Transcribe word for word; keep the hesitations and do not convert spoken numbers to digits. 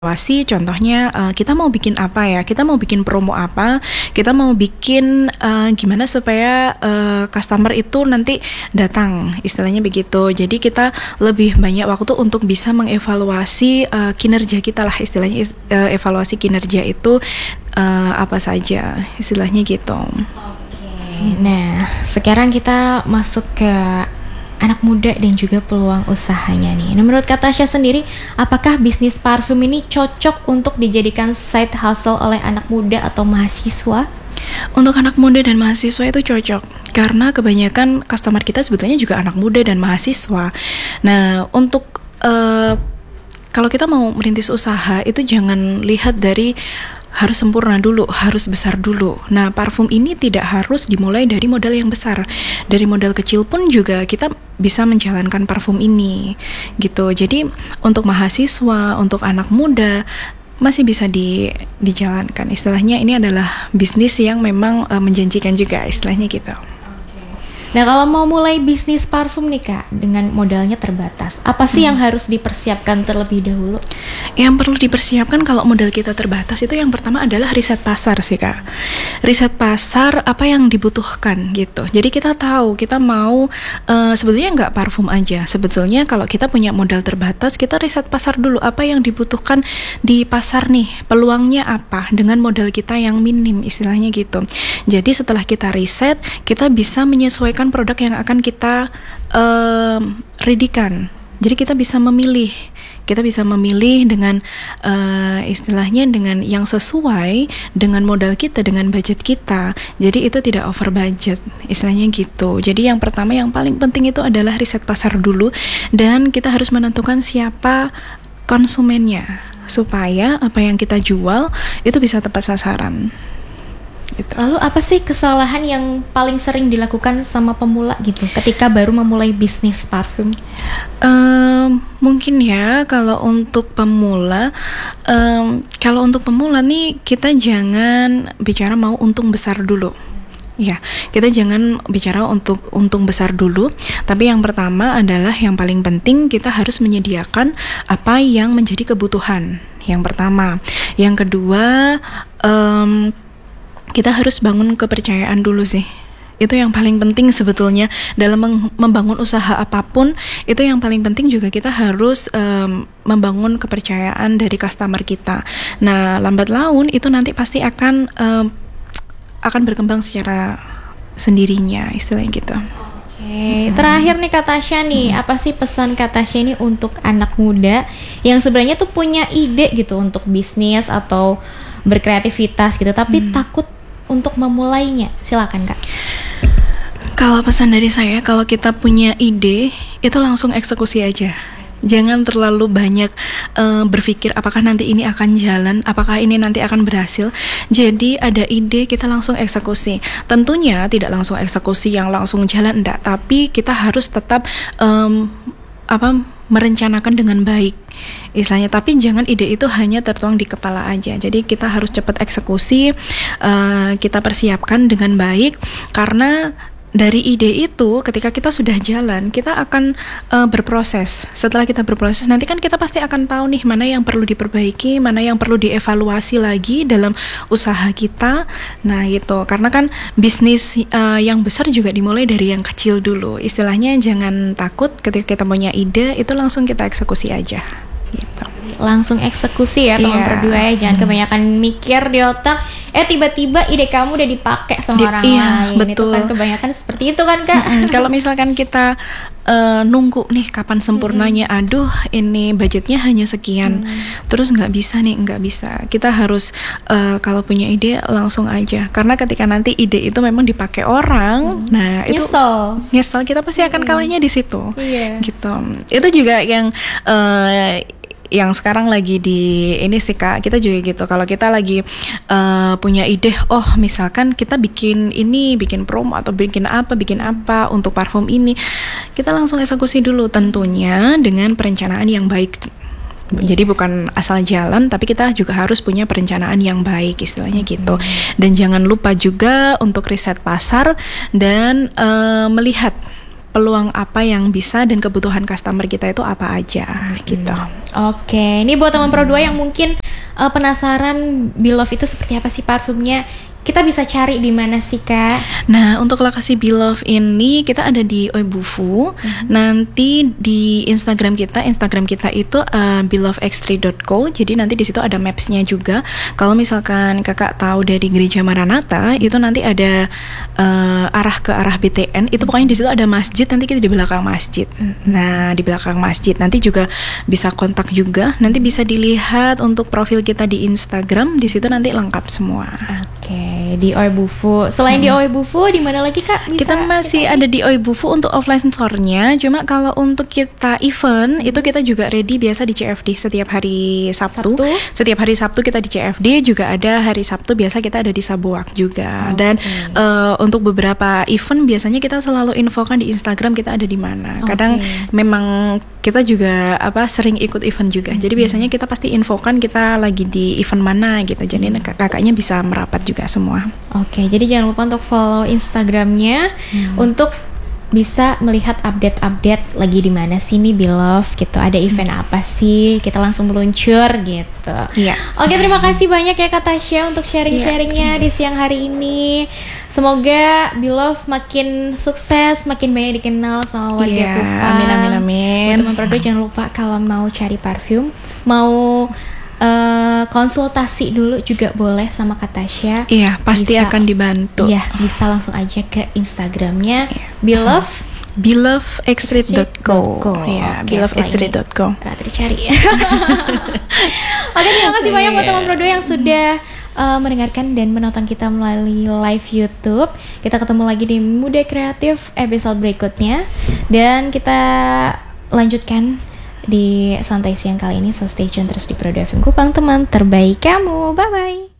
evaluasi, contohnya uh, kita mau bikin apa ya, kita mau bikin promo apa, kita mau bikin uh, gimana supaya uh, customer itu nanti datang, istilahnya begitu. Jadi kita lebih banyak waktu untuk bisa mengevaluasi uh, kinerja kita lah, istilahnya uh, evaluasi kinerja itu uh, apa saja, istilahnya gitu. Oke, nah sekarang kita masuk ke anak muda dan juga peluang usahanya nih. Nah, menurut Kak Tasya sendiri, apakah bisnis parfum ini cocok untuk dijadikan side hustle oleh anak muda atau mahasiswa? Untuk anak muda dan mahasiswa itu cocok, karena kebanyakan customer kita sebetulnya juga anak muda dan mahasiswa. Nah, untuk uh, kalau kita mau merintis usaha itu jangan lihat dari harus sempurna dulu, harus besar dulu. Nah, parfum ini tidak harus dimulai dari modal yang besar. Dari modal kecil pun juga kita bisa menjalankan parfum ini, gitu. Jadi untuk mahasiswa, untuk anak muda masih bisa di, dijalankan. Istilahnya ini adalah bisnis yang memang uh, menjanjikan juga, istilahnya gitu. Nah, kalau mau mulai bisnis parfum nih Kak, dengan modalnya terbatas, apa sih hmm. yang harus dipersiapkan terlebih dahulu? Yang perlu dipersiapkan kalau modal kita terbatas itu yang pertama adalah riset pasar sih Kak. Riset pasar apa yang dibutuhkan gitu. Jadi kita tahu kita mau uh, sebetulnya nggak parfum aja. Sebetulnya kalau kita punya modal terbatas, kita riset pasar dulu apa yang dibutuhkan di pasar nih, peluangnya apa dengan modal kita yang minim, istilahnya gitu. Jadi setelah kita riset, kita bisa menyesuaikan produk yang akan kita uh, readykan. Jadi kita bisa memilih, kita bisa memilih dengan uh, istilahnya dengan yang sesuai dengan modal kita, dengan budget kita. Jadi itu tidak over budget, istilahnya gitu. Jadi yang pertama yang paling penting itu adalah riset pasar dulu, dan kita harus menentukan siapa konsumennya supaya apa yang kita jual itu bisa tepat sasaran. Gitu. Lalu apa sih kesalahan yang paling sering dilakukan sama pemula gitu ketika baru memulai bisnis parfum? Um, mungkin ya kalau untuk pemula, um, kalau untuk pemula nih kita jangan bicara mau untung besar dulu. Ya, kita jangan bicara untuk untung besar dulu, tapi yang pertama adalah yang paling penting kita harus menyediakan apa yang menjadi kebutuhan. Yang pertama, yang kedua, um, kita harus bangun kepercayaan dulu sih. Itu yang paling penting sebetulnya dalam meng- membangun usaha apapun. Itu yang paling penting juga kita harus um, membangun kepercayaan dari customer kita. Nah, lambat laun itu nanti pasti akan um, akan berkembang secara sendirinya, istilahnya gitu. Oke, hmm. terakhir nih Kak Tasya nih, hmm. apa sih pesan Kak Tasya ini untuk anak muda yang sebenarnya tuh punya ide gitu untuk bisnis atau berkreativitas gitu, tapi hmm. takut untuk memulainya? Silakan Kak. Kalau pesan dari saya, kalau kita punya ide, itu langsung eksekusi aja. Jangan terlalu banyak uh, berpikir apakah nanti ini akan jalan, apakah ini nanti akan berhasil. Jadi ada ide, kita langsung eksekusi. Tentunya tidak langsung eksekusi yang langsung jalan, enggak. Tapi kita harus tetap um, apa merencanakan dengan baik, istilahnya. Tapi jangan ide itu hanya tertuang di kepala aja. Jadi kita harus cepat eksekusi, uh, kita persiapkan dengan baik, karena dari ide itu ketika kita sudah jalan, kita akan uh, berproses. Setelah kita berproses, nanti kan kita pasti akan tahu nih mana yang perlu diperbaiki, mana yang perlu dievaluasi lagi dalam usaha kita. Nah gitu, karena kan bisnis uh, yang besar juga dimulai dari yang kecil dulu. Istilahnya jangan takut ketika kita punya ide, itu langsung kita eksekusi aja gitu. Langsung eksekusi ya teman yeah. berdua ya, jangan hmm. kebanyakan mikir di otak, eh tiba-tiba ide kamu udah dipakai sama di, orang iya, lain. Betul. Itu kan kebanyakan seperti itu kan Kak. Mm-hmm. Kalau misalkan kita uh, nunggu nih kapan sempurnanya, mm-hmm. aduh ini budgetnya hanya sekian, mm-hmm. terus nggak bisa nih, nggak bisa. Kita harus uh, kalau punya ide langsung aja, karena ketika nanti ide itu memang dipakai orang, mm-hmm. nah itu nyesel, nyesel kita pasti akan kalahnya di situ. Yeah. Gitu. Itu juga yang uh, yang sekarang lagi di ini sih Kak, kita juga gitu. Kalau kita lagi uh, punya ide, oh misalkan kita bikin ini, bikin promo atau bikin apa, bikin apa untuk parfum ini, kita langsung eksekusi dulu, tentunya dengan perencanaan yang baik. Jadi bukan asal jalan, tapi kita juga harus punya perencanaan yang baik, istilahnya gitu. Dan jangan lupa juga untuk riset pasar dan uh, melihat peluang apa yang bisa dan kebutuhan customer kita itu apa aja hmm. gitu. Oke, ini buat teman Pro dua yang mungkin uh, penasaran Beloved itu seperti apa sih parfumnya, kita bisa cari di mana sih Kak? Nah, untuk lokasi Beloved ini kita ada di Oibufu. Mm-hmm. Nanti di Instagram kita, Instagram kita itu uh, beloved x three dot co. Jadi nanti di situ ada maps-nya juga. Kalau misalkan Kakak tahu dari Gereja Maranatha, itu nanti ada uh, arah ke arah B T N. Itu pokoknya di situ ada masjid. Nanti kita di belakang masjid. Mm-hmm. Nah, di belakang masjid nanti juga bisa kontak juga. Nanti bisa dilihat untuk profil kita di Instagram. Di situ nanti lengkap semua. Oke. Di Oibufu. Selain hmm. di Oibufu, di mana lagi Kak? Bisa kita masih kita ada di Oibufu untuk offline store-nya. Cuma kalau untuk kita event hmm. itu kita juga ready biasa di C F D setiap hari Sabtu. Sabtu. Setiap hari Sabtu kita di C F D, juga ada hari Sabtu biasa kita ada di Sabuak juga. Okay. Dan uh, untuk beberapa event biasanya kita selalu infokan di Instagram kita ada di mana. Kadang okay. memang kita juga apa sering ikut event juga. Jadi hmm. biasanya kita pasti infokan kita lagi di event mana gitu. Jadi hmm. kakaknya bisa merapat juga semua. Oke, jadi jangan lupa untuk follow Instagramnya hmm. untuk bisa melihat update-update lagi di mana sih nih Beloved gitu. Ada event hmm. apa sih? Kita langsung meluncur gitu. Iya. Oke, terima kasih banyak ya Kak Tasya untuk sharing-sharingnya yeah. di siang hari ini. Semoga Beloved makin sukses, makin banyak dikenal sama warga yeah. Kupang. Amin amin amin. Buat teman Prodo jangan lupa kalau mau cari parfum, mau Uh, konsultasi dulu juga boleh sama Kak Tasya. Iya, pasti bisa, akan dibantu. Iya, bisa langsung aja ke Instagramnya yeah. Beloved beloved x three dot co. Ya, beloved x three dot co. Berarti dicari. Oke, terima kasih banyak buat teman Prodo yang sudah uh, mendengarkan dan menonton kita melalui live YouTube. Kita ketemu lagi di Muda Kreatif episode berikutnya, dan kita lanjutkan di santai siang kali ini. So stay tune terus di Prodo F M Kupang, teman terbaik kamu. Bye bye.